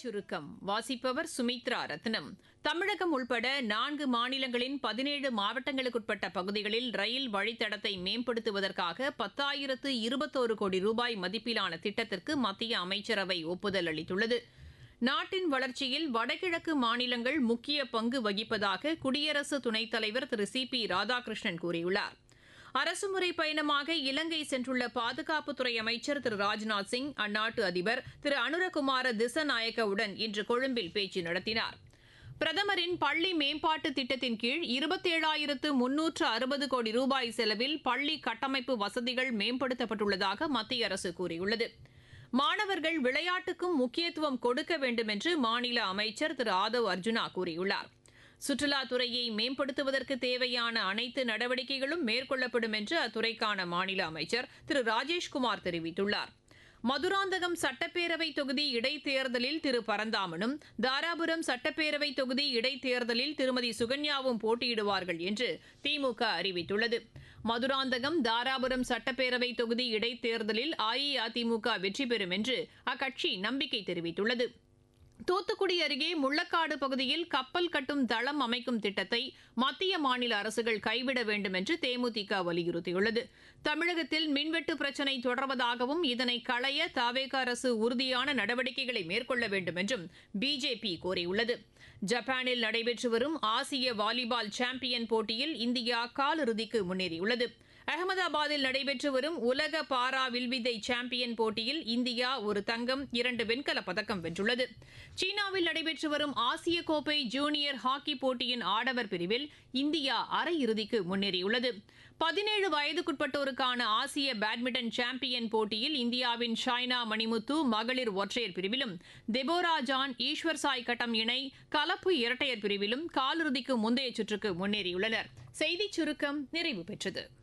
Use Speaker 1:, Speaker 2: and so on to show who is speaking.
Speaker 1: சுருக்கம் வாசிப்பவர் சுமித்ரா ரத்னம். தமிழகம் உள்பட 4 மாநிலங்களின் 17 மாவட்டங்களுக்குட்பட்ட பகுதிகளில் ரயில் வழித்தடத்தை மேம்படுத்துவதற்காக 10,021 கோடி ரூபாய் மதிப்பிலான திட்டத்திற்கு மத்திய அமைச்சரவை ஒப்புதல் அளித்துள்ளது. நாட்டின் வளர்ச்சியில் வடகிழக்கு மாநிலங்கள் முக்கிய பங்கு வகிப்பதாக குடியரசு துணைத் தலைவர் திரு சி.பி. ராதாகிருஷ்ணன் கூறியுள்ளார். அரசுமுறை பயணமாக இலங்கை சென்றுள்ள பாதுகாப்புத்துறை அமைச்சர் திரு ராஜ்நாத் சிங் அந்நாட்டு அதிபர் திரு அனுரகுமார திசநாயக்கவுடன் இன்று கொழும்பில் பேச்சு நடத்தினார். பிரதமரின் பள்ளி மேம்பாட்டு திட்டத்தின் கீழ் 27,360 கோடி ரூபாய் செலவில் பள்ளி கட்டமைப்பு வசதிகள் மேம்படுத்தப்பட்டுள்ளதாக மத்திய அரசு கூறியுள்ளது. மாணவர்கள் விளையாட்டுக்கும் முக்கியத்துவம் கொடுக்க வேண்டும் என்று மாநில அமைச்சர் திரு ஆதவ் அர்ஜுனா கூறியுள்ளார். சுற்றுலாத்துறையை மேம்படுத்துவதற்கு தேவையான அனைத்து நடவடிக்கைகளும் மேற்கொள்ளப்படும் என்று அத்துறைக்கான மாநில அமைச்சர் திரு ராஜேஷ்குமார் தெரிவித்துள்ளார். மதுராந்தகம் சட்டப்பேரவை தொகுதி இடைத்தேர்தலில் திரு பரந்தாமனும், தாராபுரம் சட்டப்பேரவை தொகுதி இடைத்தேர்தலில் திருமதி சுகன்யாவும் போட்டியிடுவார்கள் என்று திமுக அறிவித்துள்ளது. மதுராந்தகம், தாராபுரம் சட்டப்பேரவை தொகுதி இடைத்தேர்தலில் அஇஅதிமுக வெற்றி பெறும் என்று அக்கட்சி நம்பிக்கை தெரிவித்துள்ளது. தூத்துக்குடி அருகே முள்ளக்காடு பகுதியில் கப்பல் கட்டும் தளம் அமைக்கும் திட்டத்தை மத்திய மாநில அரசுகள் கைவிட வேண்டும் என்று தேமுதிக வலியுறுத்தியுள்ளது. தமிழகத்தில் மின்வெட்டு பிரச்சினை தொடர்வதாகவும் இதனை களைய தவேக அரசு உறுதியான நடவடிக்கைகளை மேற்கொள்ள வேண்டும் என்றும் பிஜேபி கோரியுள்ளது. ஜப்பானில் நடைபெற்று வரும் ஆசிய வாலிபால் சாம்பியன் போட்டியில் இந்தியா காலிறுதிக்கு முன்னேறியுள்ளது. அகமதாபாத்தில் நடைபெற்று வரும் உலக பாரா வில்வித்தை சாம்பியன் போட்டியில் இந்தியா 1 தங்கம் 2 வெண்கலப் பதக்கம் வென்றுள்ளது. சீனாவில் நடைபெற்று வரும் ஆசிய கோப்பை ஜூனியர் ஹாக்கி போட்டியின் ஆடவர் பிரிவில் இந்தியா அரையிறுதிக்கு முன்னேறியுள்ளது. 17 வயதுக்குட்பட்டோருக்கான ஆசிய பேட்மிண்டன் சாம்பியன் போட்டியில் இந்தியாவின் ஷைனா மணிமுத்து மகளிர் ஒற்றையர் பிரிவிலும், தெபோரா ஜான் ஈஸ்வர் சாய் கட்டம் இணை கலப்பு இரட்டையர் பிரிவிலும் காலிறுதிக்கு முந்தைய சுற்றுக்கு முன்னேறியுள்ளனர். செய்திச் சுருக்கம் நிறைவு பெற்றது.